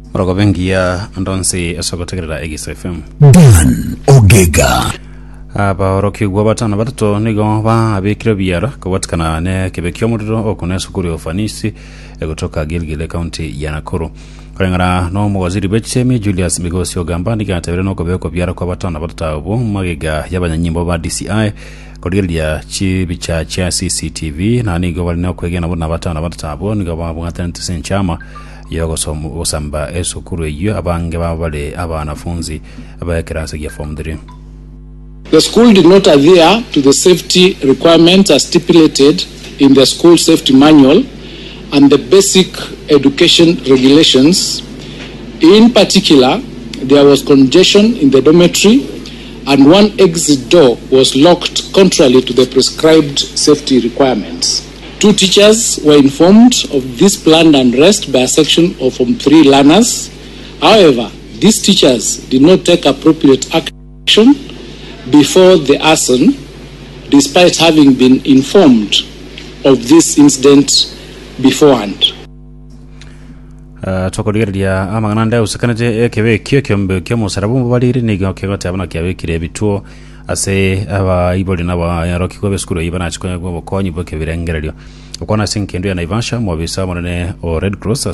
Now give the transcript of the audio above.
Rogobengia Andonsi Esogotegra Egis FM. Dan Ogega. Roki Guabatana Bato Nigo va abikira biara kuwatikana ne kibekio mudiro okune sukuri ofanisi kutoka Gilgile County ya Nakuru. Kulingana no waziri Bechemi Julius Migosi Ogamba nigatebere no kobeko biara kwa batana batabo magiga yabanyanyimbo ba DCI kodiria chibicha cha CCTV na nigo walino kwegena bona batana batabo nigo babungatante senchama yogo osamba esukuru eyo abange babale abanafunzi abayekerase ya form 3. The school did not adhere to the safety requirements as stipulated in the school safety manual and the basic education regulations. In particular, there was congestion in the dormitory and one exit door was locked contrary to the prescribed safety requirements. 2 teachers were informed of this planned unrest by a section of Form 3 learners. However, these teachers did not take appropriate action before the arson, despite having been informed of this incident beforehand. Tokodiria amananda usakanate ekebe kyekembe kyemusarabu baliri niga kyegote abana kyabe kirebituo ase aba iboli naba yaroki kwa skulu ibana chikonya kwa konyi boke birengerero ukona sinkendo ya Naivasha mwabisa monene o Red Cross